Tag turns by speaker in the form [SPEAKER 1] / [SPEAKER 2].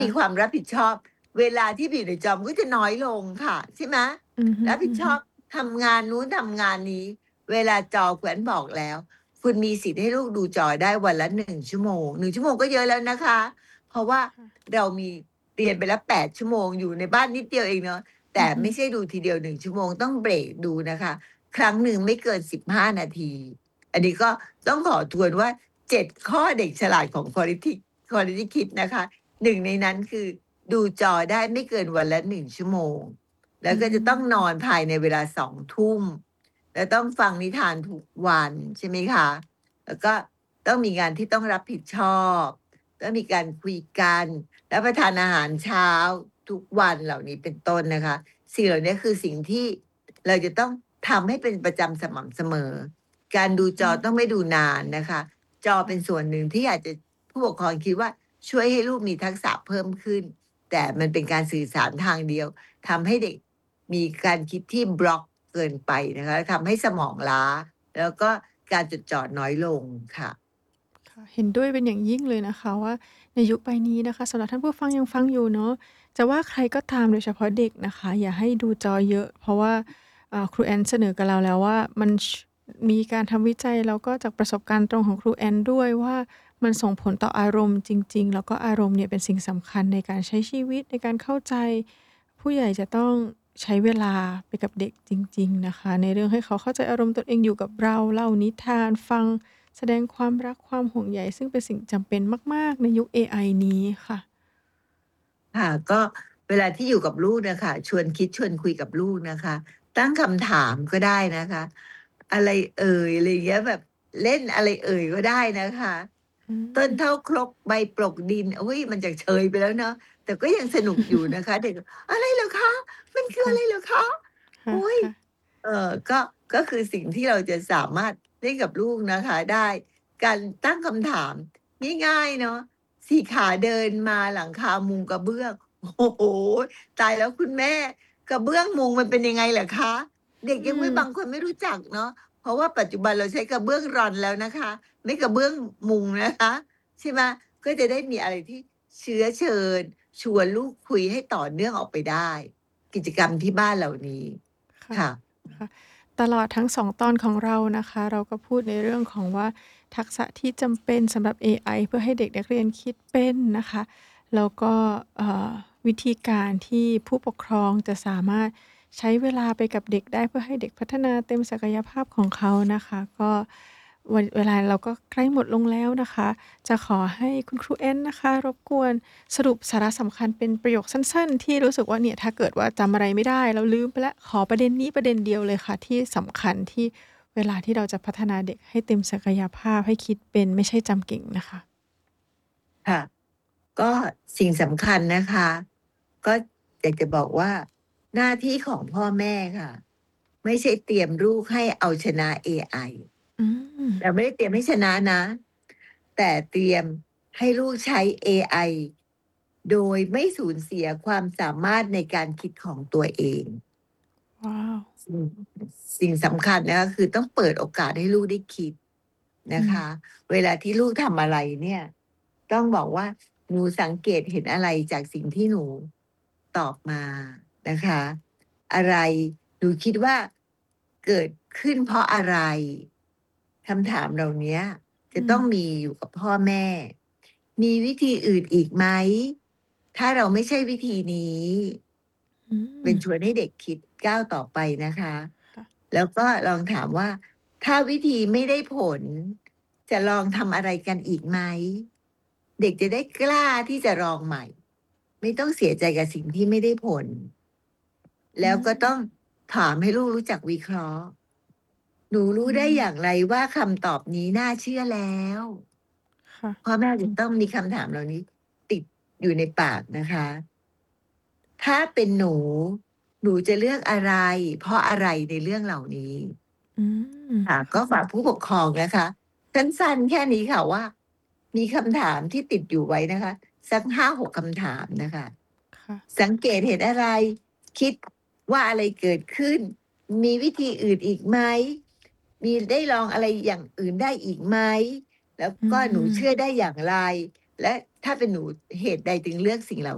[SPEAKER 1] มีความรับผิดชอบเวลาที่ไปอยู่ในจอมันก็จะน้อยลงค่ะใช่ไหม
[SPEAKER 2] อือฮึ
[SPEAKER 1] รับผิดชอบ
[SPEAKER 2] ๆ
[SPEAKER 1] ทำงานนู้นทำงานนี้เวลาจอคุณอันบอกแล้วคุณมีสิทธิ์ให้ลูกดูจอได้วันละ1 ชั่วโมง1 ชั่วโมงก็เยอะแล้วนะคะเพราะว่า
[SPEAKER 2] ค่ะ
[SPEAKER 1] เรามีเรียนไปแล้ว8 ชั่วโมงอยู่ในบ้านนิดเดียวเองเนาะ
[SPEAKER 2] อื
[SPEAKER 1] แต่
[SPEAKER 2] อฮึ
[SPEAKER 1] ไม่ใช่ดูทีเดียว1 ชั่วโมงต้องเบรกดูนะคะครั้งหนึ่งไม่เกิน15 นาทีอันนี้ก็ต้องขอทวนว่า7 ข้อเด็กฉลาดของ Quality Kids นะคะหนึ่งในนั้นคือดูจอได้ไม่เกินวันละ1 ชั่วโมงแล้ว
[SPEAKER 2] อื
[SPEAKER 1] ก็จะต้องนอน
[SPEAKER 2] ม
[SPEAKER 1] ภายในเวลา2 ทุ่มแล้วต้องฟังนิทานทุกวันใช่ไหมคะแล้วก็ต้องมีงานที่ต้องรับผิดชอบต้องมีการคุยกันรับประทานอาหารเช้าทุกวันเหล่านี้เป็นต้นนะคะสิ่งเหล่านี้คือสิ่งที่เราจะต้องทำให้เป็นประจำสม่ำเสมอการดูจ
[SPEAKER 2] อืม
[SPEAKER 1] อต้องไม่ดูนานนะคะจอเป็น
[SPEAKER 2] ค่ะ
[SPEAKER 1] ส่วนหนึ่งที่อาจจะผู้ปกครองคิดว่าช่วยให้ลูกมีทักษะเพิ่มขึ้น แต่มันเป็นการสื่อสารทางเดียวทำให้เด็กมีการคิดที่บล็อกเกินไปนะคะทำให้สมองล้าแล้วก็การจดจ่อน้อยลงค่ะ
[SPEAKER 2] ค่ะเห็นด้วยเป็นอย่างยิ่งเลยนะคะว่าในยุคใบนี้นะคะสำหรับท่านผู้ฟังยังฟังอยู่เนาะจะว่าใครก็ตามโดยเฉพาะเด็กนะคะอย่าให้ดูจอเยอะเพราะว่าครูแอนเสนอกับเราแล้วว่ามีการทำวิจัยแล้วก็จากประสบการณ์ตรงของครูแอนด้วยว่ามันส่งผลต่ออารมณ์จริงๆแล้วก็อารมณ์เนี่ยเป็นสิ่งสำคัญในการใช้ชีวิตในการเข้าใจผู้ใหญ่จะต้องใช้เวลาไปกับเด็กจริงๆนะคะในเรื่องให้เขาเข้าใจอารมณ์ตนเองอยู่กับเราเล่านิทานฟัง แสดงความรักความห่วงใยซึ่งเป็นสิ่งจำเป็นมากๆในยุคเอไอนี้ค่ะ
[SPEAKER 1] ค่ะก็เวลาที่อยู่กับลูกน่ะค่ะชวนคิดชวนคุยกับลูกนะคะตั้งคำถามก็ได้นะคะอะไรเอ่ยอะไรอย่างเงี้ยแบบเล่นอะไรเอ่ยก็ได้นะคะ
[SPEAKER 2] อื
[SPEAKER 1] ต้น
[SPEAKER 2] ม
[SPEAKER 1] เท่าครกใบปลกดินอุ๊ยมันจะเชยไปแล้วเนาะแต่ก็ยังสนุกอยู่นะคะเด็กอะไรเหรอคะมันคือ
[SPEAKER 2] ค่ะ
[SPEAKER 1] อะไรเหรอคะอุ๊ย
[SPEAKER 2] ค่ะๆ
[SPEAKER 1] ก็คือสิ่งที่เราจะสามารถเล่นกับลูกนะคะได้การตั้งคำถามง่ายๆเนาะ4ขาเดินมาหลังคามุงกระเบื้องโอ้โฮตายแล้วคุณแม่กระเบื้องมุงมันเป็นยังไงเหรอคะเด็ก
[SPEAKER 2] อื
[SPEAKER 1] ยังไม่
[SPEAKER 2] ม
[SPEAKER 1] บางคนไม่รู้จักเนาะเพราะว่าปัจจุบันเราใช้กระเบื้องรอนแล้วนะคะไม่กระเบื้องมุงนะคะใช่ไหมก็จะได้มีอะไรที่เชื้อเชิญชวนลูกคุยให้ต่อเนื่องออกไปได้กิจกรรมที่บ้านเหล่านี้
[SPEAKER 2] ค่ะ
[SPEAKER 1] ค่ะ
[SPEAKER 2] ค่ะตลอดทั้ง2ตอนของเรานะคะเราก็พูดในเรื่องของว่าทักษะที่จำเป็นสำหรับเอไอเพื่อให้เด็กนักเรียนคิดเป็นนะคะแล้วก็วิธีการที่ผู้ปกครองจะสามารถใช้เวลาไปกับเด็กได้เพื่อให้เด็กพัฒนาเต็มศักยภาพของเขานะคะก็เวลาเราก็ใกล้หมดลงแล้วนะคะ จะขอให้คุณครูเอ็นนะคะรบกวนสรุปสาระสำคัญเป็นประโยคสั้นๆที่รู้สึกว่าเนี่ยถ้าเกิดว่าจำอะไรไม่ได้เราลืมไปแล้วขอประเด็นนี้ประเด็นเดียวเลยค่ะที่สำคัญที่เวลาที่เราจะพัฒนาเด็กให้เต็มศักยภาพให้คิดเป็นไม่ใช่จำเก่งนะคะ
[SPEAKER 1] ค่ะก็สิ่งสำคัญนะคะก็อยากจะบอกว่าหน้าที่ของพ่อแม่ค่ะไม่ใช่เตรียมลูกให้เอาชนะเอไอ
[SPEAKER 2] อืม
[SPEAKER 1] เราไม่ได้เตรียมให้ชนะนะแต่เตรียมให้ลูกใช้เอไอโดยไม่สูญเสียความสามารถในการคิดของตัวเอง
[SPEAKER 2] ว้าว
[SPEAKER 1] สิ่งสิ่งสำคัญนะคะคือต้องเปิดโอกาสให้ลูกได้คิด
[SPEAKER 2] อืม
[SPEAKER 1] นะคะเวลาที่ลูกทำอะไรเนี่ยต้องบอกว่าหนูสังเกตเห็นอะไรจากสิ่งที่หนูตอบมานะคะอะไรหนูคิดว่าเกิดขึ้นเพราะอะไรคำถามเหล่าเนี้ยจะ
[SPEAKER 2] อืม
[SPEAKER 1] ต้องมีอยู่กับพ่อแม่มีวิธีอื่นอีกไหมถ้าเราไม่ใช่วิธีนี้
[SPEAKER 2] อื
[SPEAKER 1] เป็น
[SPEAKER 2] ม
[SPEAKER 1] ชวนให้เด็กคิดก้าวต่อไปนะคะ
[SPEAKER 2] ค่ะ
[SPEAKER 1] แล้วก็ลองถามว่าถ้าวิธีไม่ได้ผลจะลองทำอะไรกันอีกไหมเด็กจะได้กล้าที่จะลองใหม่ไม่ต้องเสียใจกับสิ่งที่ไม่ได้ผล
[SPEAKER 2] อื
[SPEAKER 1] แล้วก็
[SPEAKER 2] ม
[SPEAKER 1] ต้องถามให้ลูกรู้จักวิเคราะห์หนูรู้
[SPEAKER 2] อื
[SPEAKER 1] ได้
[SPEAKER 2] ม
[SPEAKER 1] อย่างไรว่าคำตอบนี้น่าเชื่อแล้ว
[SPEAKER 2] ค่ะ
[SPEAKER 1] พ่อแม่จะต้องมีคำถามเหล่านี้ติดอยู่ในปากนะคะถ้าเป็นหนูจะเลือกอะไรเพราะอะไรในเรื่องเหล่านี้
[SPEAKER 2] อืม
[SPEAKER 1] ค่ะ
[SPEAKER 2] ค่ะ
[SPEAKER 1] ก็ฝากผู้ปกครองนะคะสั้นๆแค่นี้ค่ะว่ามีคำถามที่ติดอยู่ไว้นะคะสัก5-6คำถามนะคะ
[SPEAKER 2] ค่ะ
[SPEAKER 1] สังเกตเห็นอะไรคิดว่าอะไรเกิดขึ้นมีวิธีอื่นอีกไหมมีได้ลองอะไรอย่างอื่นได้อีกไหมแล้ว
[SPEAKER 2] อื
[SPEAKER 1] ก็หนู
[SPEAKER 2] ม
[SPEAKER 1] เชื่อได้อย่างไรและถ้าเป็นหนูเหตุใดถึงเลือกสิ่งเหล่า